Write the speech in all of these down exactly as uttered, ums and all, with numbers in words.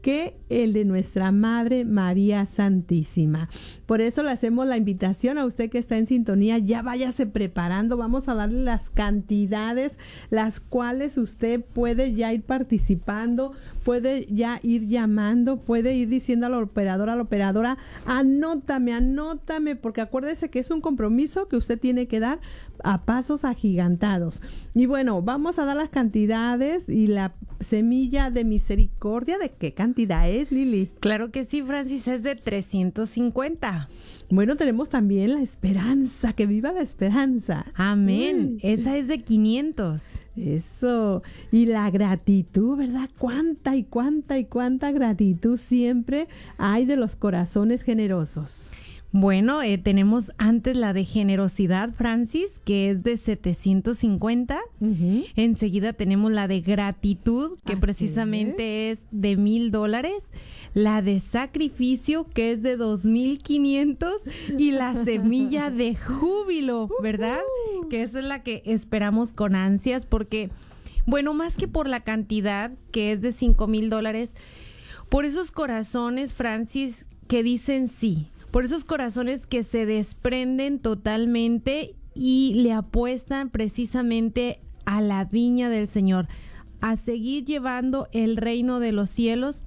que el de nuestra Madre María Santísima. Por eso le hacemos la invitación a usted que está en sintonía, ya váyase preparando, vamos a darle las cantidades, las cuales usted puede ya ir participando, puede ya ir llamando, puede ir diciendo al operador, a la operadora, anótame, anótame, porque acuérdese que es un compromiso que usted tiene que dar a pasos agigantados. Y bueno, vamos a dar las cantidades y la semilla de misericordia, ¿de qué cantidad es, Lili? Claro que sí, Francis, es de trescientos cincuenta. Bueno, tenemos también la esperanza, que viva la esperanza. Amén, Uy. Esa es de quinientos. Eso, y la gratitud, ¿verdad? Cuánta y cuánta y cuánta gratitud siempre hay de los corazones generosos. Bueno, eh, tenemos antes la de generosidad, Francis, que es de setecientos cincuenta. Uh-huh. Enseguida tenemos la de gratitud, que Así precisamente es, es de mil dólares. La de sacrificio, que es de dos mil quinientos. Y la semilla de júbilo, ¿verdad? Uh-huh. Que esa es la que esperamos con ansias, porque, bueno, más que por la cantidad, que es de cinco mil dólares, por esos corazones, Francis, que dicen sí. Por esos corazones que se desprenden totalmente y le apuestan precisamente a la viña del Señor, a seguir llevando el reino de los cielos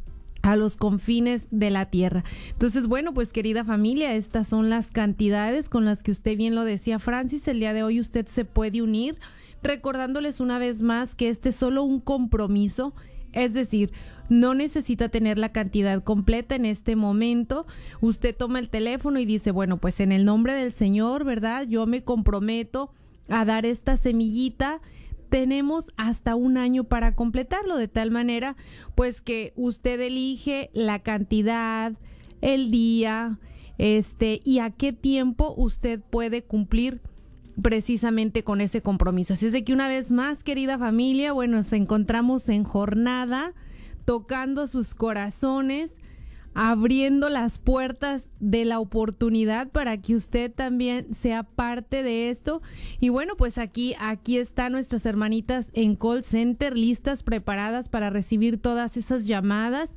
a los confines de la tierra. Entonces, bueno, pues querida familia, estas son las cantidades con las que usted bien lo decía, Francis. El día de hoy usted se puede unir, recordándoles una vez más que este es solo un compromiso. Es decir, no necesita tener la cantidad completa en este momento. Usted toma el teléfono y dice, bueno, pues en el nombre del Señor, ¿verdad? Yo me comprometo a dar esta semillita. Tenemos hasta un año para completarlo, de tal manera, pues que usted elige la cantidad, el día, este, y a qué tiempo usted puede cumplir precisamente con ese compromiso. Así es de que una vez más, querida familia, bueno, nos encontramos en jornada, tocando sus corazones, abriendo las puertas de la oportunidad para que usted también sea parte de esto. Y bueno, pues aquí, aquí están nuestras hermanitas en call center, listas, preparadas para recibir todas esas llamadas.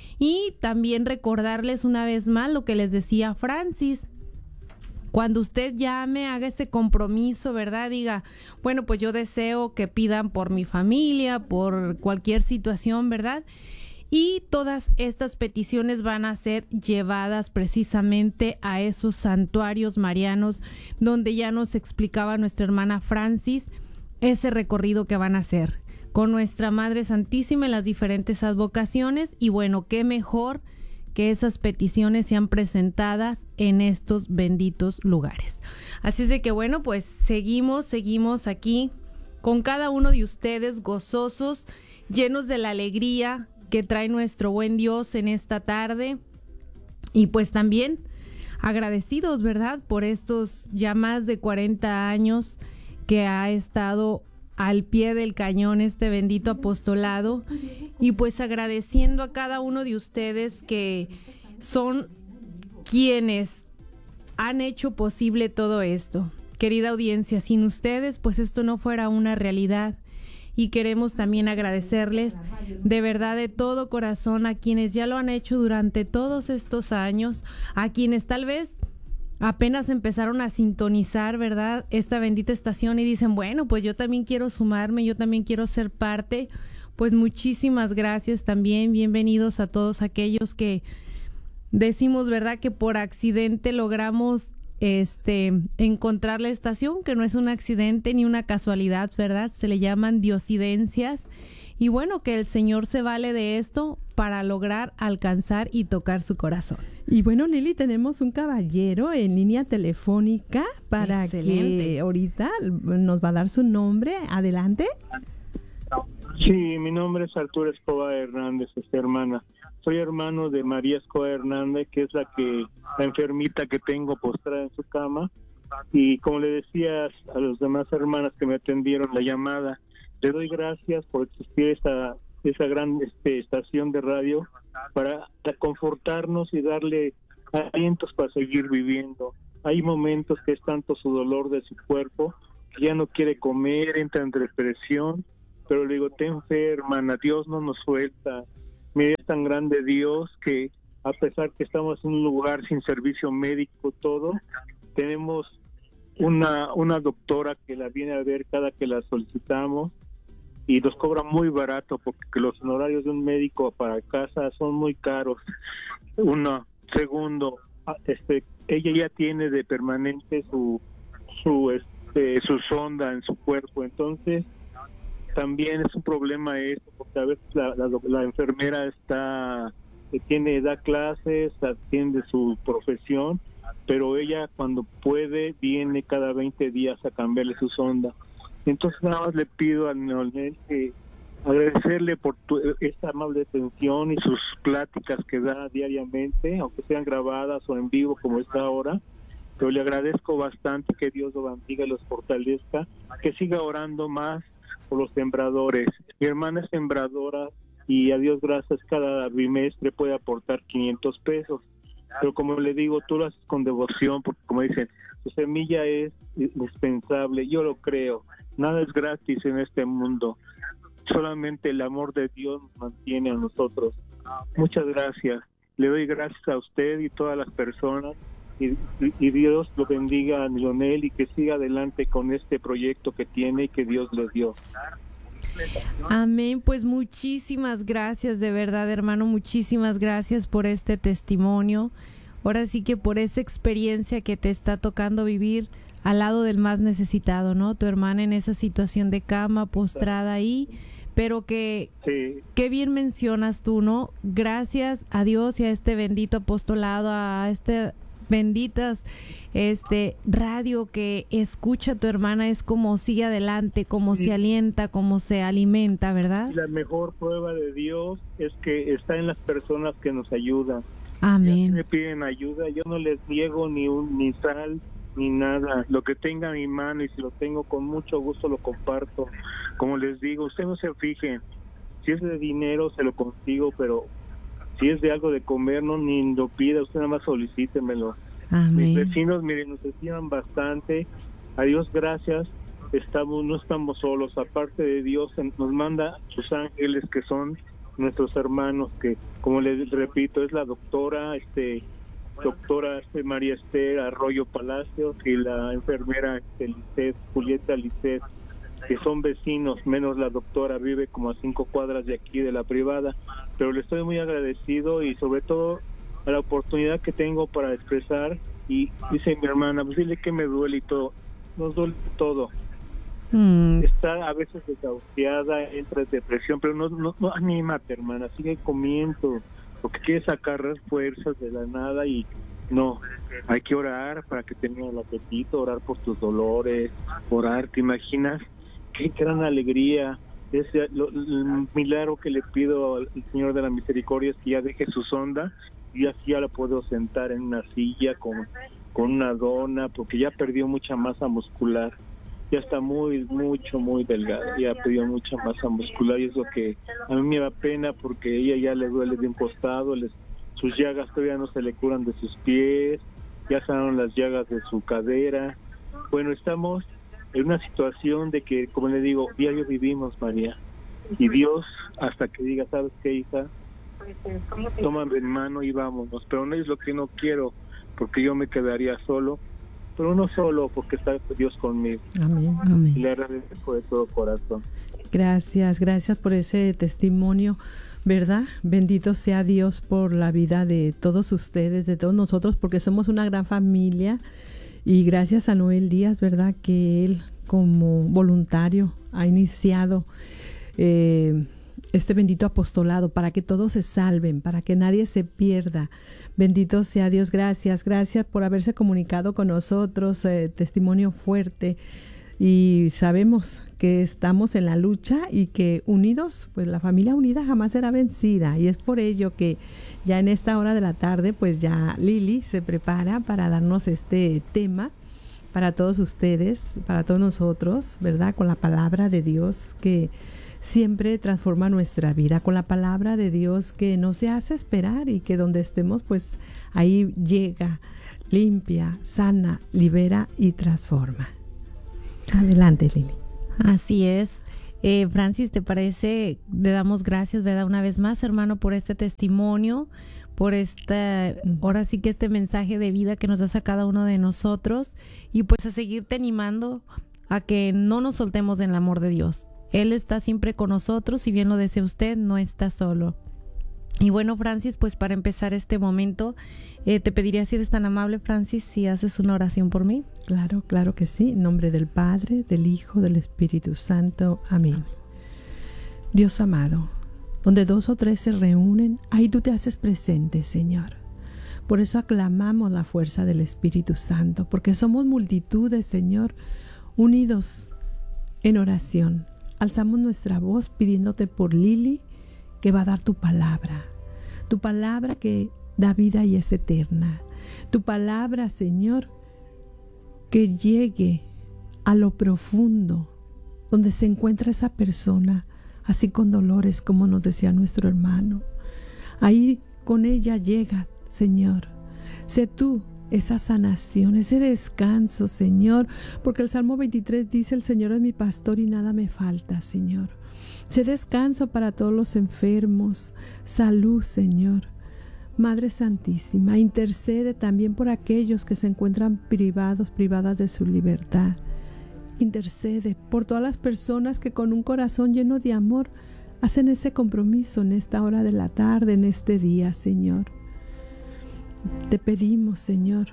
Y también recordarles una vez más lo que les decía Francis. Cuando usted llame, haga ese compromiso, ¿verdad? Diga, bueno, pues yo deseo que pidan por mi familia, por cualquier situación, ¿verdad? Y todas estas peticiones van a ser llevadas precisamente a esos santuarios marianos, donde ya nos explicaba nuestra hermana Francis ese recorrido que van a hacer con nuestra Madre Santísima en las diferentes advocaciones. Y bueno, qué mejor que esas peticiones sean presentadas en estos benditos lugares. Así es de que bueno, pues seguimos, seguimos aquí con cada uno de ustedes gozosos, llenos de la alegría que trae nuestro buen Dios en esta tarde. Y pues también agradecidos, ¿verdad? Por estos ya más de cuarenta años que ha estado al pie del cañón este bendito apostolado, y pues agradeciendo a cada uno de ustedes que son quienes han hecho posible todo esto. Querida audiencia, sin ustedes pues esto no fuera una realidad, y queremos también agradecerles de verdad de todo corazón a quienes ya lo han hecho durante todos estos años, a quienes tal vez apenas empezaron a sintonizar, ¿verdad?, esta bendita estación y dicen, bueno, pues yo también quiero sumarme, yo también quiero ser parte. Pues muchísimas gracias también, bienvenidos a todos aquellos que decimos, ¿verdad?, que por accidente logramos este encontrar la estación, que no es un accidente ni una casualidad, ¿verdad?, se le llaman diosidencias. Y bueno, que el Señor se vale de esto para lograr alcanzar y tocar su corazón. Y bueno, Lili, tenemos un caballero en línea telefónica para Excelente. que ahorita nos va a dar su nombre. Adelante. Sí, mi nombre es Arturo Escobar Hernández, esta hermana. Soy hermano de María Escobar Hernández, que es la que la enfermita que tengo postrada en su cama. Y como le decía a los demás hermanas que me atendieron la llamada, le doy gracias por existir esa esa gran este, estación de radio para confortarnos y darle alientos para seguir viviendo. Hay momentos que es tanto su dolor de su cuerpo que ya no quiere comer, entra en depresión, pero le digo, ten fe, hermana, Dios no nos suelta. Mire, es tan grande Dios que a pesar que estamos en un lugar sin servicio médico, todo, tenemos una, una doctora que la viene a ver cada que la solicitamos y nos cobra muy barato porque los honorarios de un médico para casa son muy caros. Uno, segundo, este, ella ya tiene de permanente su su este, su sonda en su cuerpo, entonces también es un problema eso, porque a veces la, la, la enfermera está tiene da clases, atiende su profesión, pero ella cuando puede viene cada veinte días a cambiarle su sonda. Entonces nada más le pido al Leonel que agradecerle por tu, esta amable atención y sus pláticas que da diariamente, aunque sean grabadas o en vivo como está ahora, pero le agradezco bastante, que Dios lo bendiga y los fortalezca, que siga orando más por los sembradores. Mi hermana es sembradora y a Dios gracias cada bimestre puede aportar quinientos pesos, pero como le digo, tú lo haces con devoción, porque como dicen, tu semilla es indispensable, yo lo creo, nada es gratis en este mundo, solamente el amor de Dios nos mantiene a nosotros. Muchas gracias, le doy gracias a usted y todas las personas, y, y, y Dios lo bendiga a Leonel y que siga adelante con este proyecto que tiene y que Dios le dio. Amén, pues muchísimas gracias, de verdad, hermano, muchísimas gracias por este testimonio, ahora sí que por esa experiencia que te está tocando vivir al lado del más necesitado, ¿no? Tu hermana en esa situación de cama, postrada ahí, pero que, sí. Qué bien mencionas tú, ¿no? Gracias a Dios y a este bendito apostolado, a este benditas este radio que escucha a tu hermana, es como sigue adelante, como sí. Se alienta, como se alimenta, ¿verdad? Y la mejor prueba de Dios es que está en las personas que nos ayudan. Amén. Si me piden ayuda, yo no les niego ni un ni sal ni nada, lo que tenga en mi mano, y si lo tengo con mucho gusto lo comparto. Como les digo, ustedes no se fijen, si es de dinero se lo consigo, pero si es de algo de comer, no ni lo pida, usted nada más solicítemelo. Amén. Mis vecinos, miren, nos estiman bastante. A Dios gracias, estamos no estamos solos. Aparte de Dios, nos manda sus ángeles, que son nuestros hermanos, que, como les repito, es la doctora, este, doctora este, María Esther Arroyo Palacios, y la enfermera este, Lisset, Julieta Lisset, que son vecinos, menos la doctora, vive como a cinco cuadras de aquí, de la privada, pero le estoy muy agradecido, y sobre todo a la oportunidad que tengo para expresar. Y dice mi hermana, pues dile que me duele y todo, nos duele todo. Mm. Está a veces desahuciada, entra en depresión, pero no, no, no anímate, hermana, sigue comiendo, porque quiere sacar fuerzas de la nada, y no, hay que orar para que tenga el apetito, orar por tus dolores, orar, ¿te imaginas? Qué gran alegría. Es lo, el milagro que le pido al Señor de la Misericordia es que ya deje su sonda, y así ya la puedo sentar en una silla con, con una dona, porque ya perdió mucha masa muscular, ya está muy, mucho, muy delgada, ya perdió mucha masa muscular, y es lo que a mí me da pena, porque ella ya le duele de un costado, les, sus llagas todavía no se le curan de sus pies, ya sanaron las llagas de su cadera. Bueno, estamos en una situación de que, como le digo, diario vivimos, María, y Dios, hasta que diga, ¿sabes qué, hija? Tómame en mano y vámonos, pero no es lo que no quiero, porque yo me quedaría solo, pero no solo, porque está Dios conmigo. Amén, amén. Y le agradezco de todo corazón. Gracias, gracias por ese testimonio, ¿verdad? Bendito sea Dios por la vida de todos ustedes, de todos nosotros, porque somos una gran familia. Y gracias a Noel Díaz, ¿verdad? Que él como voluntario ha iniciado eh, este bendito apostolado para que todos se salven, para que nadie se pierda. Bendito sea Dios, gracias, gracias por haberse comunicado con nosotros, eh, testimonio fuerte. Y sabemos que estamos en la lucha y que unidos, pues la familia unida jamás será vencida. Y es por ello que ya en esta hora de la tarde, pues ya Lili se prepara para darnos este tema para todos ustedes, para todos nosotros, ¿verdad? Con la palabra de Dios que siempre transforma nuestra vida, con la palabra de Dios que no se hace esperar y que donde estemos, pues ahí llega, limpia, sana, libera y transforma. Adelante, Lili. Así es. Eh, Francis, ¿te parece? Le damos gracias, ¿verdad? Una vez más, hermano, por este testimonio, por esta, ahora sí que este mensaje de vida que nos das a cada uno de nosotros, y pues a seguirte animando a que no nos soltemos del amor de Dios. Él está siempre con nosotros, si bien lo desea usted, no está solo. Y bueno, Francis, pues para empezar este momento, eh, te pediría, si eres tan amable, Francis, si haces una oración por mí. Claro, claro que sí. En nombre del Padre, del Hijo, del Espíritu Santo. Amén. Amén. Dios amado, donde dos o tres se reúnen, ahí tú te haces presente, Señor. Por eso aclamamos la fuerza del Espíritu Santo, porque somos multitudes, Señor, unidos en oración. Alzamos nuestra voz pidiéndote por Lili, que va a dar tu palabra, tu palabra que da vida y es eterna, tu palabra, Señor, que llegue a lo profundo, donde se encuentra esa persona, así con dolores, como nos decía nuestro hermano. Ahí con ella llega, Señor. Sé tú esa sanación, ese descanso, Señor, porque el Salmo veintitrés dice: el Señor es mi pastor y nada me falta, Señor. Sé descanso para todos los enfermos, salud, Señor. Madre Santísima, intercede también por aquellos que se encuentran privados, privadas de su libertad. Intercede por todas las personas que con un corazón lleno de amor hacen ese compromiso en esta hora de la tarde, en este día, Señor. Te pedimos, Señor,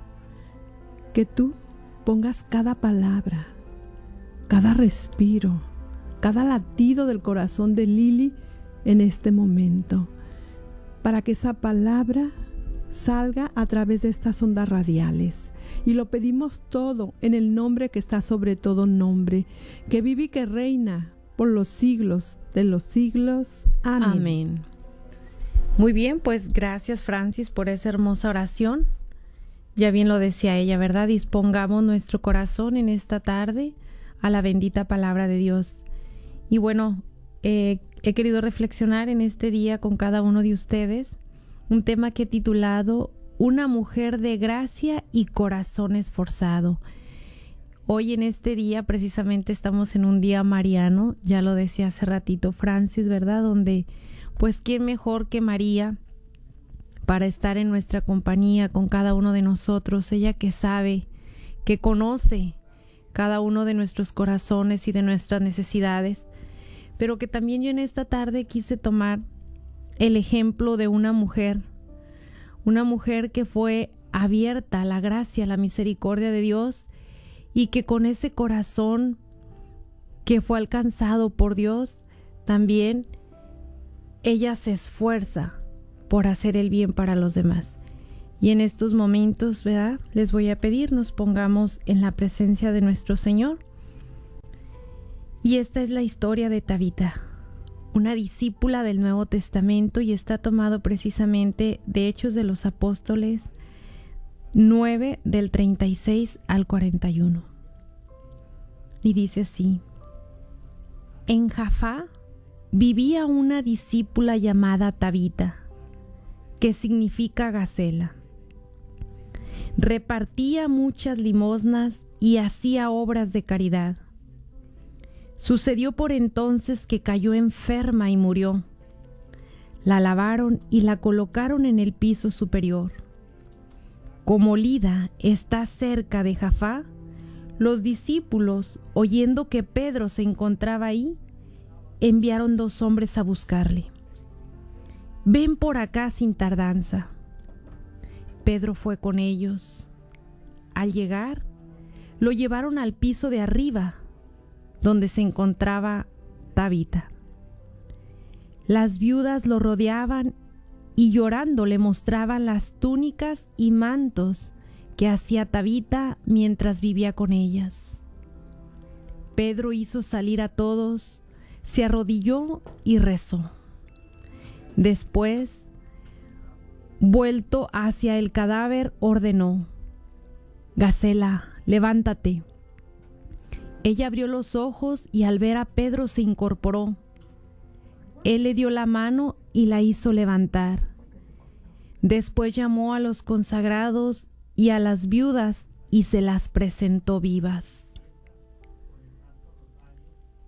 que tú pongas cada palabra, cada respiro, cada latido del corazón de Lili en este momento, para que esa palabra salga a través de estas ondas radiales. Y lo pedimos todo en el nombre que está sobre todo nombre, que vive y que reina por los siglos de los siglos. Amén. Amén. Muy bien, pues gracias, Francis, por esa hermosa oración. Ya bien lo decía ella, ¿verdad? Dispongamos nuestro corazón en esta tarde a la bendita palabra de Dios. Y bueno, eh, he querido reflexionar en este día con cada uno de ustedes un tema que he titulado Una mujer de gracia y corazón esforzado. Hoy en este día precisamente estamos en un día mariano, ya lo decía hace ratito Francis, ¿verdad? Donde pues quién mejor que María para estar en nuestra compañía con cada uno de nosotros, ella que sabe, que conoce cada uno de nuestros corazones y de nuestras necesidades, pero que también yo en esta tarde quise tomar el ejemplo de una mujer, una mujer que fue abierta a la gracia, a la misericordia de Dios, y que con ese corazón que fue alcanzado por Dios, también ella se esfuerza por hacer el bien para los demás. Y en estos momentos, ¿verdad? Les voy a pedir, nos pongamos en la presencia de nuestro Señor. Y esta es la historia de Tabita, una discípula del Nuevo Testamento, y está tomado precisamente de Hechos de los Apóstoles nueve, del treinta y seis al cuarenta y uno. Y dice así: en Jaffa vivía una discípula llamada Tabita, que significa Gacela. Repartía muchas limosnas y hacía obras de caridad. Sucedió por entonces que cayó enferma y murió. La lavaron y la colocaron en el piso superior. Como Lida está cerca de Jaffa, los discípulos, oyendo que Pedro se encontraba ahí, enviaron dos hombres a buscarle. Ven por acá sin tardanza. Pedro fue con ellos. Al llegar, lo llevaron al piso de arriba, donde se encontraba Tabita. Las viudas lo rodeaban y llorando le mostraban las túnicas y mantos que hacía Tabita mientras vivía con ellas. Pedro hizo salir a todos, se arrodilló y rezó. Después, vuelto hacia el cadáver, ordenó: Gacela, levántate. Ella abrió los ojos y al ver a Pedro se incorporó. Él le dio la mano y la hizo levantar. Después llamó a los consagrados y a las viudas y se las presentó vivas.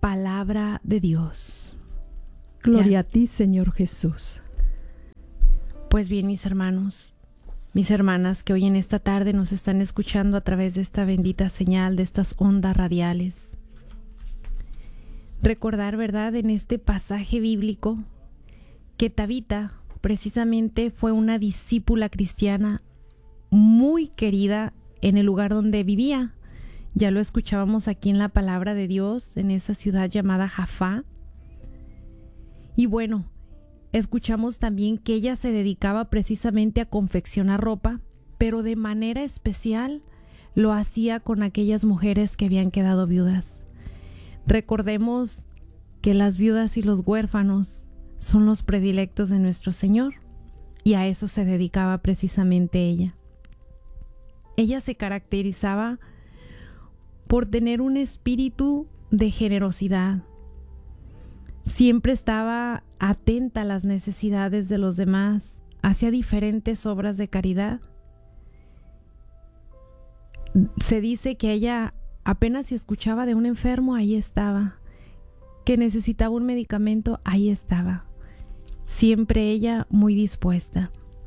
palabra de Dios. Gloria Ya. a ti, Señor Jesús. Pues bien, mis hermanos, mis hermanas que hoy en esta tarde nos están escuchando a través de esta bendita señal, de estas ondas radiales. Recordar, ¿verdad?, en este pasaje bíblico que Tabita precisamente fue una discípula cristiana muy querida en el lugar donde vivía. Ya lo escuchábamos aquí en la palabra de Dios, en esa ciudad llamada Jaffa. Y bueno, escuchamos también que ella se dedicaba precisamente a confeccionar ropa, pero de manera especial lo hacía con aquellas mujeres que habían quedado viudas. Recordemos que las viudas y los huérfanos son los predilectos de nuestro Señor, y a eso se dedicaba precisamente ella. Ella se caracterizaba por tener un espíritu de generosidad. Siempre estaba atenta a las necesidades de los demás, hacía diferentes obras de caridad. Se dice que ella apenas si escuchaba de un enfermo, ahí estaba. Que necesitaba un medicamento, ahí estaba. Siempre ella muy dispuesta.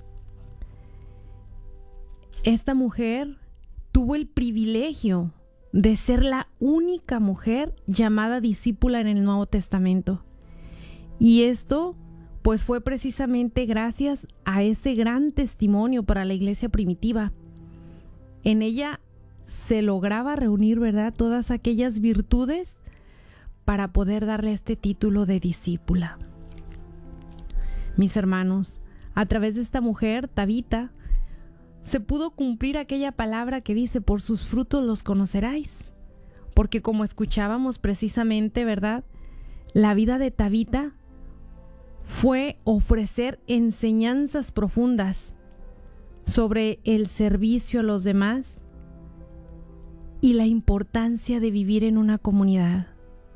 Esta mujer tuvo el privilegio de ser la única mujer llamada discípula en el Nuevo Testamento. Y esto pues fue precisamente gracias a ese gran testimonio para la iglesia primitiva. En ella se lograba reunir, ¿verdad?, todas aquellas virtudes para poder darle este título de discípula. Mis hermanos, a través de esta mujer, Tabita, se pudo cumplir aquella palabra que dice: por sus frutos los conoceráis. Porque como escuchábamos precisamente, ¿verdad?, la vida de Tabita fue ofrecer enseñanzas profundas sobre el servicio a los demás y la importancia de vivir en una comunidad.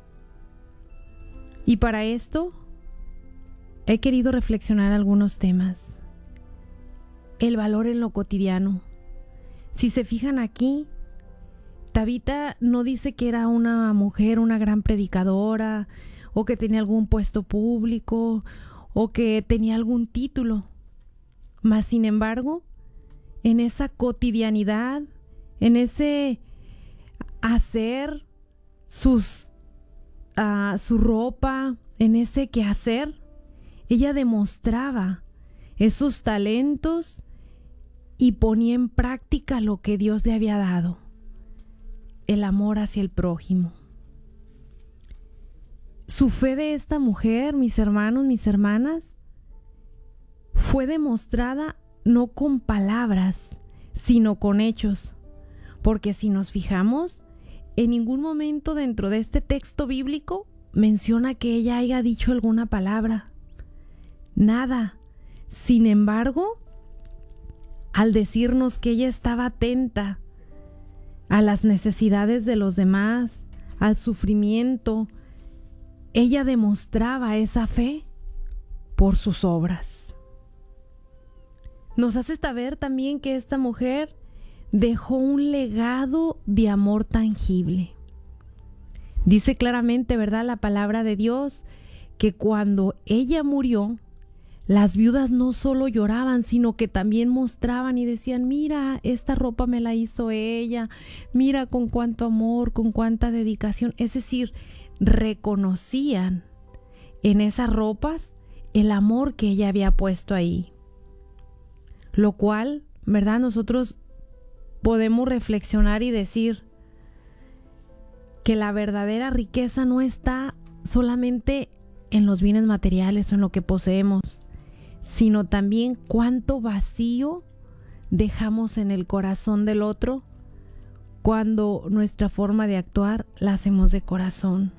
Y para esto he querido reflexionar algunos temas. El valor en lo cotidiano. Si se fijan aquí, Tabita no dice que era una mujer, una gran predicadora, o que tenía algún puesto público, o que tenía algún título. Mas, sin embargo, en esa cotidianidad, en ese hacer sus, uh, su ropa, en ese quehacer, ella demostraba esos talentos y ponía en práctica lo que Dios le había dado, el amor hacia el prójimo. Su fe de esta mujer, mis hermanos, mis hermanas, fue demostrada no con palabras, sino con hechos. Porque si nos fijamos, en ningún momento dentro de este texto bíblico menciona que ella haya dicho alguna palabra. Nada. Sin embargo, al decirnos que ella estaba atenta a las necesidades de los demás, al sufrimiento, ella demostraba esa fe por sus obras. Nos hace saber también que esta mujer dejó un legado de amor tangible. Dice claramente, ¿verdad?, la palabra de Dios, que cuando ella murió, las viudas no solo lloraban, sino que también mostraban y decían: mira, esta ropa me la hizo ella, mira con cuánto amor, con cuánta dedicación. Es decir, reconocían en esas ropas el amor que ella había puesto ahí. Lo cual, ¿verdad?, nosotros podemos reflexionar y decir que la verdadera riqueza no está solamente en los bienes materiales o en lo que poseemos, sino también cuánto vacío dejamos en el corazón del otro cuando nuestra forma de actuar la hacemos de corazón.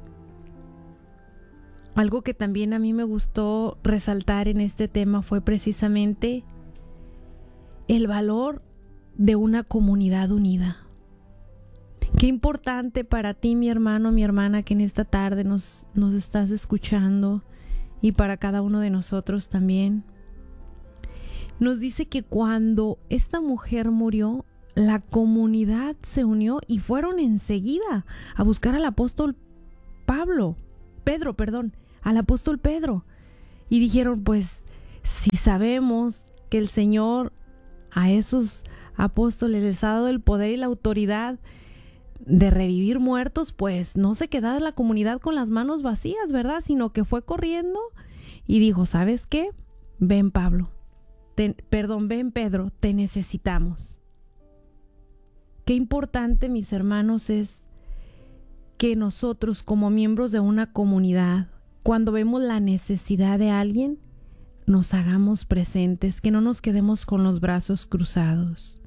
Algo que también a mí me gustó resaltar en este tema fue precisamente el valor de una comunidad unida. Qué importante para ti, mi hermano, mi hermana, que en esta tarde nos, nos estás escuchando, y para cada uno de nosotros también. Nos dice que cuando esta mujer murió, la comunidad se unió y fueron enseguida a buscar al apóstol Pablo, Pedro, perdón, al apóstol Pedro. Y dijeron, pues, si sabemos que el Señor a esos apóstoles les ha dado el poder y la autoridad de revivir muertos, pues no se quedaba la comunidad con las manos vacías, ¿verdad? Sino que fue corriendo y dijo, ¿sabes qué? Ven, Pablo, te, perdón, ven, Pedro, te necesitamos. Qué importante, mis hermanos, es que nosotros como miembros de una comunidad, cuando vemos la necesidad de alguien, nos hagamos presentes, que no nos quedemos con los brazos cruzados.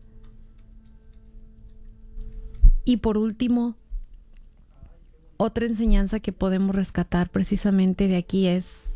Y por último, otra enseñanza que podemos rescatar precisamente de aquí es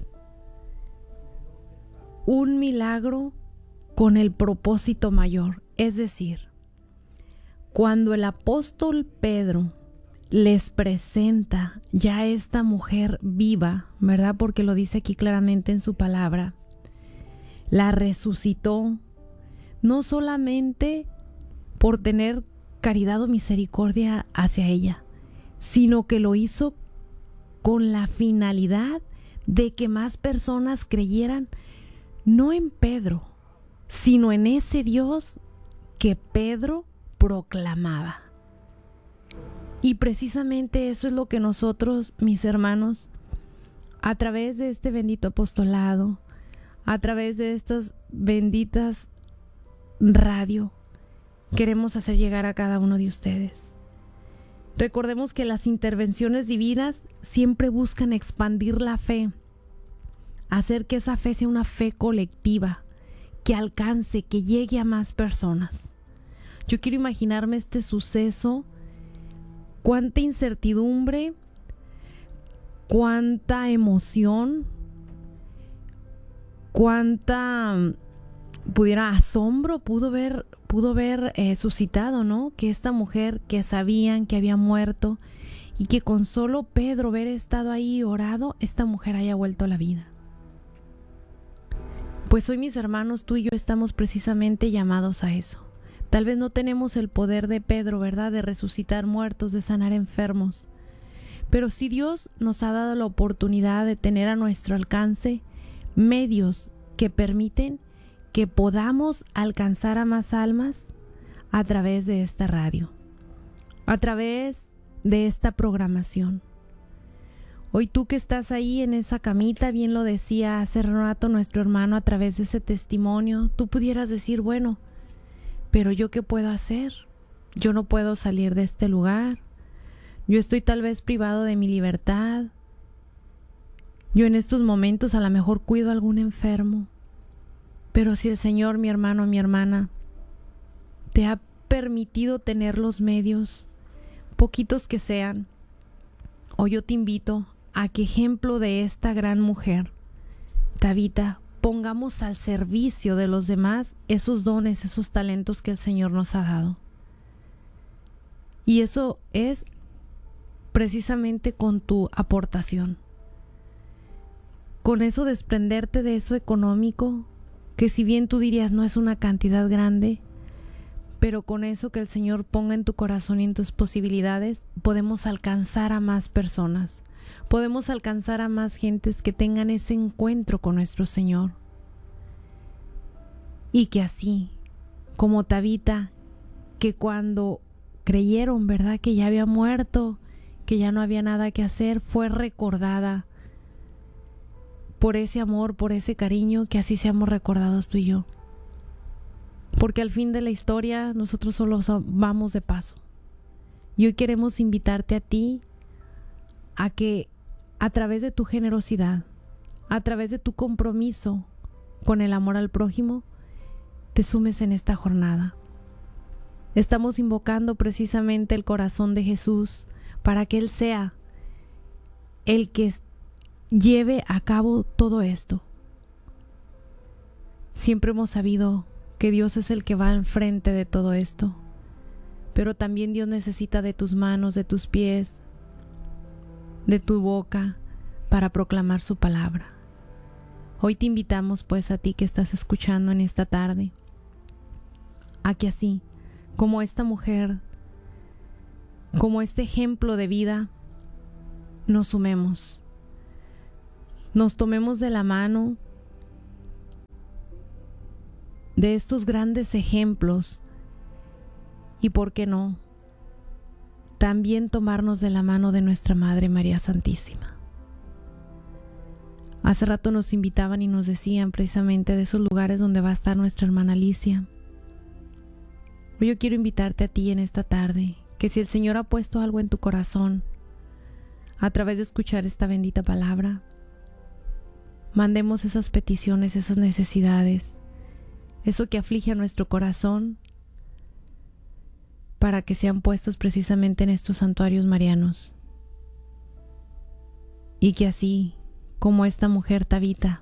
un milagro con el propósito mayor. Es decir, cuando el apóstol Pedro les presenta ya a esta mujer viva, ¿verdad? Porque lo dice aquí claramente en su palabra. La resucitó, no solamente por tener caridad o misericordia hacia ella, sino que lo hizo con la finalidad de que más personas creyeran no en Pedro, sino en ese Dios que Pedro proclamaba. Y precisamente eso es lo que nosotros, mis hermanos, a través de este bendito apostolado, a través de estas benditas radio, queremos hacer llegar a cada uno de ustedes. Recordemos que las intervenciones divinas siempre buscan expandir la fe, hacer que esa fe sea una fe colectiva, que alcance, que llegue a más personas. Yo quiero imaginarme este suceso, cuánta incertidumbre, cuánta emoción, cuánta pudiera asombro pudo ver, pudo ver eh, suscitado, ¿no? Que esta mujer que sabían que había muerto y que con solo Pedro haber estado ahí orado, esta mujer haya vuelto a la vida. Pues hoy, mis hermanos, tú y yo estamos precisamente llamados a eso. Tal vez no tenemos el poder de Pedro, ¿verdad? De resucitar muertos, de sanar enfermos. Pero sí Dios nos ha dado la oportunidad de tener a nuestro alcance medios que permiten que podamos alcanzar a más almas a través de esta radio, a través de esta programación. Hoy tú que estás ahí en esa camita, bien lo decía hace rato nuestro hermano a través de ese testimonio, tú pudieras decir, bueno, pero ¿yo qué puedo hacer? Yo no puedo salir de este lugar. Yo estoy tal vez privado de mi libertad. Yo en estos momentos a lo mejor cuido a algún enfermo. Pero si el Señor, mi hermano, mi hermana, te ha permitido tener los medios, poquitos que sean, hoy yo te invito a que, ejemplo de esta gran mujer, Tabita, pongamos al servicio de los demás esos dones, esos talentos que el Señor nos ha dado. Y eso es precisamente con tu aportación. Con eso desprenderte de eso económico, que si bien tú dirías no es una cantidad grande, pero con eso que el Señor ponga en tu corazón y en tus posibilidades, podemos alcanzar a más personas. Podemos alcanzar a más gentes que tengan ese encuentro con nuestro Señor. Y que así, como Tabita, que cuando creyeron, ¿verdad?, que ya había muerto, que ya no había nada que hacer, fue recordada por ese amor, por ese cariño, que así seamos recordados tú y yo. Porque al fin de la historia nosotros solo vamos de paso. Y hoy queremos invitarte a ti a que a través de tu generosidad, a través de tu compromiso con el amor al prójimo, te sumes en esta jornada. Estamos invocando precisamente el corazón de Jesús para que Él sea el que lleve a cabo todo esto. Siempre hemos sabido que Dios es el que va al frente de todo esto, pero también Dios necesita de tus manos, de tus pies, de tu boca para proclamar su palabra. Hoy te invitamos pues a ti que estás escuchando en esta tarde, a que así como esta mujer, como este ejemplo de vida, nos sumemos, nos tomemos de la mano de estos grandes ejemplos y, ¿por qué no?, también tomarnos de la mano de nuestra Madre María Santísima. Hace rato nos invitaban y nos decían precisamente de esos lugares donde va a estar nuestra hermana Alicia. Hoy yo quiero invitarte a ti en esta tarde, que si el Señor ha puesto algo en tu corazón, a través de escuchar esta bendita palabra, mandemos esas peticiones, esas necesidades, eso que aflige a nuestro corazón, para que sean puestos precisamente en estos santuarios marianos. Y que así como esta mujer Tabita,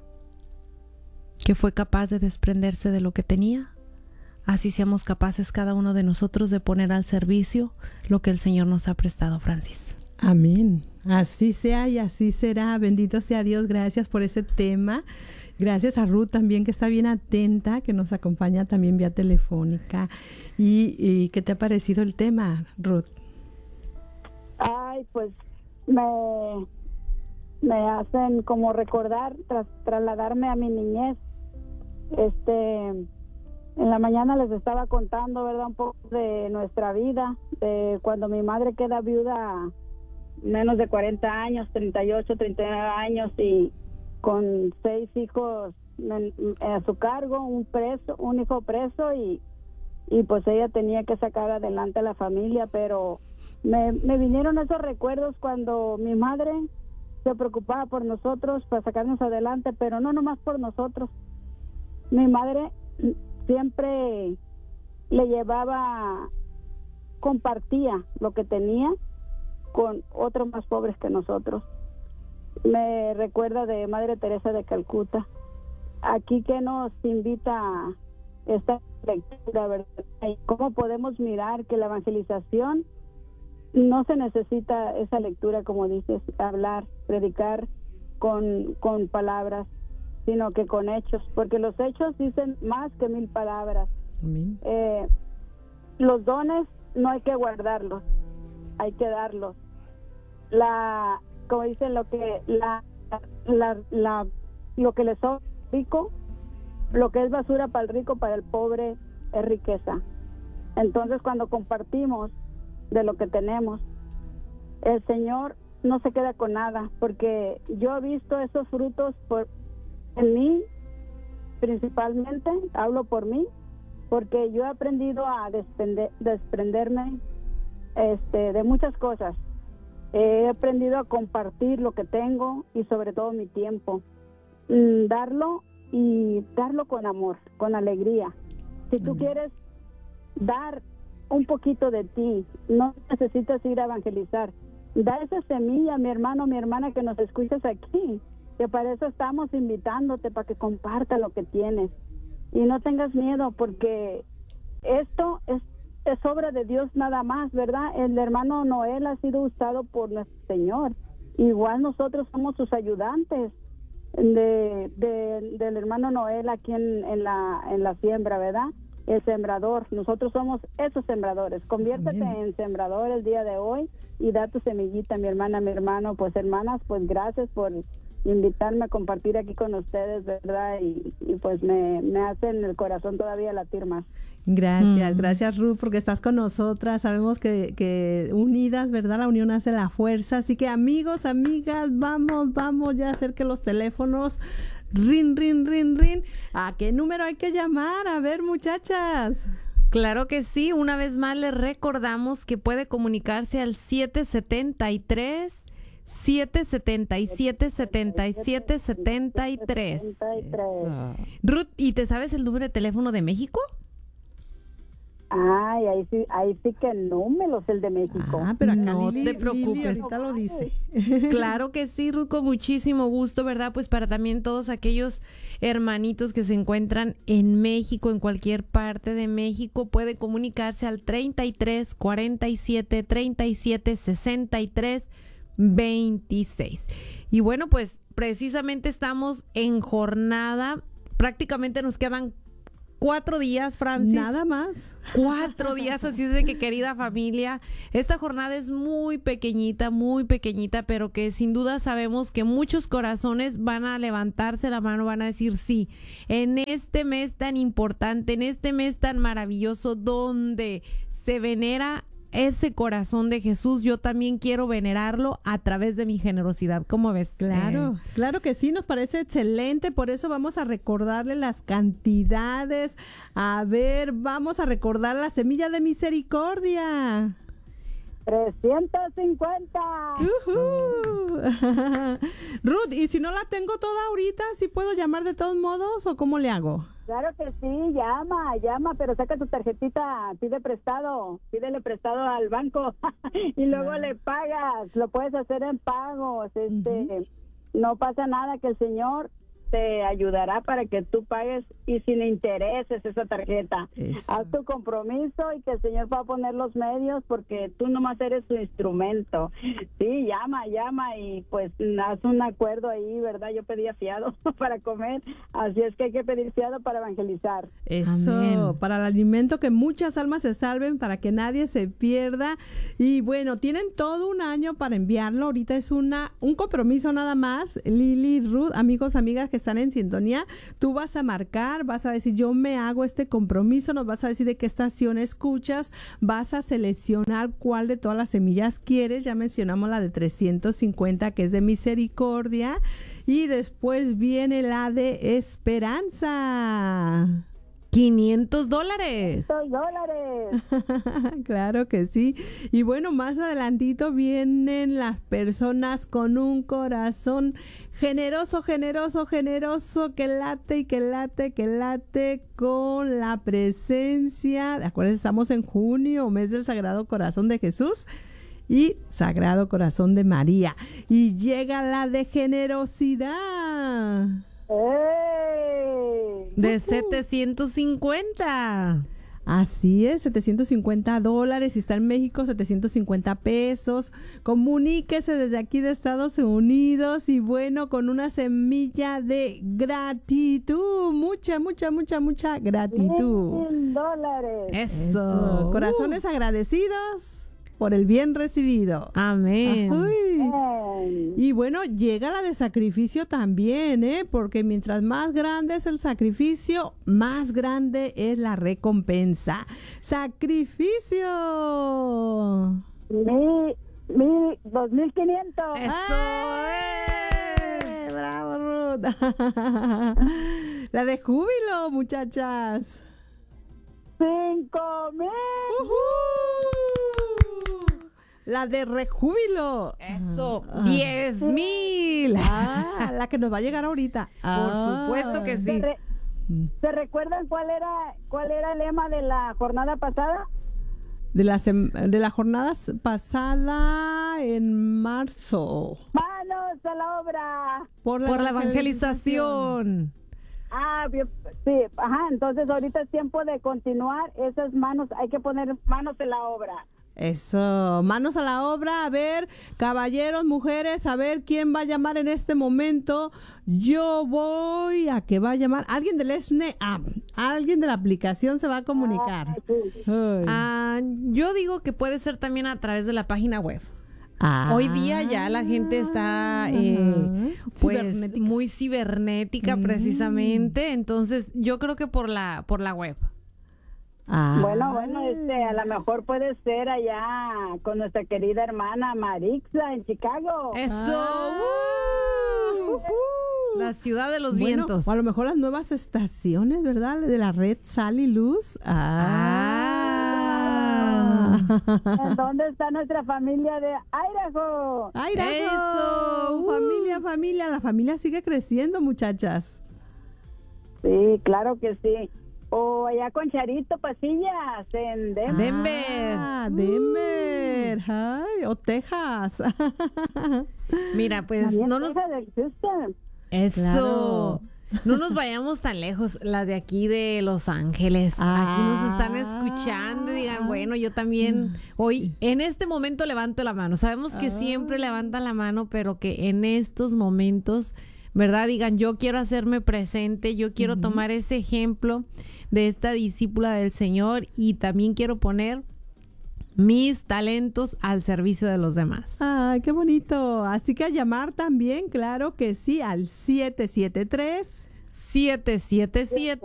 que fue capaz de desprenderse de lo que tenía, así seamos capaces cada uno de nosotros de poner al servicio lo que el Señor nos ha prestado, Francis. Amén. Así sea y así será. Bendito sea Dios. Gracias por este tema. Gracias a Ruth también, que está bien atenta, que nos acompaña también vía telefónica. ¿Y, y qué te ha parecido el tema, Ruth? Ay, pues me, me hacen como recordar, tras trasladarme a mi niñez. Este, en la mañana les estaba contando, ¿verdad?, un poco de nuestra vida, de cuando mi madre queda viuda, menos de cuarenta años, treinta y ocho, treinta y nueve años, y con seis hijos a su cargo, un preso, un hijo preso, y, y pues ella tenía que sacar adelante a la familia. Pero me, me vinieron esos recuerdos cuando mi madre se preocupaba por nosotros para sacarnos adelante, pero no nomás por nosotros. Mi madre siempre le llevaba, compartía lo que tenía con otros más pobres que nosotros. Me recuerda de Madre Teresa de Calcuta. Aquí que nos invita esta lectura, ¿verdad? Y cómo podemos mirar que la evangelización no se necesita esa lectura, como dices, hablar, predicar con, con palabras, sino que con hechos, porque los hechos dicen más que mil palabras. Amén. Eh, los dones no hay que guardarlos, hay que darlos. La como dicen, lo que la, la, la lo que le sobra al rico, lo que es basura para el rico, para el pobre es riqueza. Entonces, cuando compartimos de lo que tenemos, el Señor no se queda con nada, porque yo he visto esos frutos por, en mí, principalmente, hablo por mí, porque yo he aprendido a desprender, desprenderme este, de muchas cosas. He aprendido a compartir lo que tengo y sobre todo mi tiempo. Mm, darlo y darlo con amor, con alegría. Si tú quieres dar un poquito de ti, no necesitas ir a evangelizar. Da esa semilla, mi hermano, mi hermana, que nos escuchas aquí, que para eso estamos invitándote, para que compartas lo que tienes. Y no tengas miedo, porque esto es es obra de Dios nada más, ¿verdad? El hermano Noel ha sido usado por nuestro Señor. Igual nosotros somos sus ayudantes de, de del hermano Noel aquí en, en la en la siembra, ¿verdad? El sembrador. Nosotros somos esos sembradores. Conviértete Amén. En sembrador el día de hoy y da tu semillita, mi hermana, mi hermano. Pues hermanas, pues gracias por invitarme a compartir aquí con ustedes, ¿verdad? Y, y pues me, me hacen el corazón todavía latir más. Gracias, Mm. gracias Ruth, porque estás con nosotras. Sabemos que, que unidas, ¿verdad? La unión hace la fuerza. Así que amigos, amigas, vamos, vamos ya a hacer que los teléfonos rin, rin, rin, rin. ¿A qué número hay que llamar? A ver, muchachas. Claro que sí, una vez más les recordamos que puede comunicarse al siete setenta y tres, siete setenta y siete, setenta y siete, setenta y tres. Ruth, ¿y te sabes el número de teléfono de México? Ay, ahí sí, ahí sí que no me lo sé, el de México. Ah, pero acá no Lili, te preocupes. Lili ahorita lo dice. Claro que sí, Ruth, con muchísimo gusto, ¿verdad? Pues para también todos aquellos hermanitos que se encuentran en México, en cualquier parte de México, puede comunicarse al treinta y tres, cuarenta y siete, treinta y siete, sesenta y tres, veintiséis. Y bueno, pues precisamente estamos en jornada, prácticamente nos quedan cuatro días, Francis. Nada más. Cuatro días, así es de que, querida familia, esta jornada es muy pequeñita, muy pequeñita, pero que sin duda sabemos que muchos corazones van a levantarse la mano, van a decir sí, en este mes tan importante, en este mes tan maravilloso, donde se venera ese corazón de Jesús, yo también quiero venerarlo a través de mi generosidad. ¿Cómo ves? Claro, Eh, claro que sí, nos parece excelente, por eso vamos a recordarle las cantidades. A ver, vamos a recordar la semilla de misericordia. trescientos cincuenta. ¡Yujú! Ruth, ¿y si no la tengo toda ahorita, sí puedo llamar de todos modos o cómo le hago? Claro que sí, llama, llama, pero saca tu tarjetita, pide prestado, pídele prestado al banco y luego Claro. le pagas, lo puedes hacer en pagos, este, Ujú. no pasa nada, que el Señor te ayudará para que tú pagues y sin intereses esa tarjeta. Eso. Haz tu compromiso y que el Señor va a poner los medios porque tú nomás eres su instrumento. Sí, llama, llama y pues haz un acuerdo ahí, ¿verdad? Yo pedía fiado para comer, así es que hay que pedir fiado para evangelizar. Eso, Amén. para el alimento, que muchas almas se salven, para que nadie se pierda. Y bueno, tienen todo un año para enviarlo. Ahorita es una un compromiso nada más. Lili, Ruth, amigos, amigas que están en sintonía, tú vas a marcar, vas a decir, yo me hago este compromiso, nos vas a decir de qué estación escuchas, vas a seleccionar cuál de todas las semillas quieres. Ya mencionamos la de trescientos cincuenta, que es de misericordia, y después viene la de esperanza. quinientos dólares. ¡quinientos dólares! Claro que sí. Y bueno, más adelantito vienen las personas con un corazón generoso, generoso, generoso, que late y que late, que late con la presencia. ¿De acuerdo? Estamos en junio, mes del Sagrado Corazón de Jesús y Sagrado Corazón de María. Y llega la de generosidad. ¡Ey! De setecientos cincuenta. Así es, setecientos cincuenta dólares. Si está en México, setecientos cincuenta pesos. Comuníquese desde aquí de Estados Unidos y bueno, con una semilla de gratitud. Mucha, mucha, mucha, mucha gratitud. ¡Mil dólares! Eso. Eso. Corazones agradecidos por el bien recibido. Amén. Uy. ¡Ey! Y bueno, llega la de sacrificio también, ¿eh? Porque mientras más grande es el sacrificio, más grande es la recompensa. ¡Sacrificio! Mil, mil, dos mil quinientos. Eso. ¡Eh! ¡Bravo, Ruth! La de júbilo, muchachas. Cinco mil. ¡Uhú! La de rejúbilo. Eso. Ah. Diez mil. Ah, la que nos va a llegar ahorita. Ah. Por supuesto que ¿Se, sí. re- ¿Se recuerdan cuál era cuál era el lema de la jornada pasada? De la, sem- de la jornada s- pasada en marzo. Manos a la obra. Por la evangelización. Ah, bien, sí, ajá, entonces ahorita es tiempo de continuar esas manos, hay que poner manos en la obra. Eso, manos a la obra. A ver, caballeros, mujeres, a ver quién va a llamar en este momento. Yo voy a que va a llamar alguien del E S N E App. Alguien de la aplicación se va a comunicar. Ah, sí. Ay. Ah, yo digo que puede ser también a través de la página web. Ah. Hoy día ya la gente está eh, Ajá. pues Cibernética. muy cibernética Mm. precisamente, entonces yo creo que por la por la web. Ah. Bueno, bueno, este, a lo mejor puede ser allá con nuestra querida hermana Marixa en Chicago. Eso. Ah. ¡Uh! Ujú. La ciudad de los Bueno, vientos. o a lo mejor las nuevas estaciones, ¿verdad? De la red Sal y Luz. Ah. ¿En dónde está nuestra familia de Idaho? ¡Ay, Idaho! Eso. Uh. Familia, familia. La familia sigue creciendo, muchachas. Sí, claro que sí. O allá con Charito Pasillas en Denver. Denver. Ah, Denver. Ay, o Texas. Mira, pues También no nos Texas del Houston. eso. Claro. No nos vayamos tan lejos, las de aquí de Los Ángeles. Aquí nos están escuchando y digan, bueno, yo también hoy, en este momento levanto la mano. Sabemos que Ah. siempre levantan la mano, pero que en estos momentos ¿verdad? Digan, yo quiero hacerme presente, yo quiero uh-huh. tomar ese ejemplo de esta discípula del Señor y también quiero poner mis talentos al servicio de los demás. ¡Ay, qué bonito! Así que a llamar también, claro que sí, al siete siete tres, siete siete siete